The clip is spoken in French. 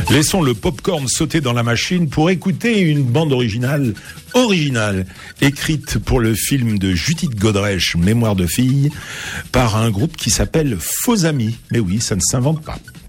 Laissons le popcorn sauter dans la machine pour écouter une bande originale, écrite pour le film de Judith Godrèche, Mémoire de fille, par un groupe qui s'appelle Faux Amis. Mais oui, ça ne s'invente pas.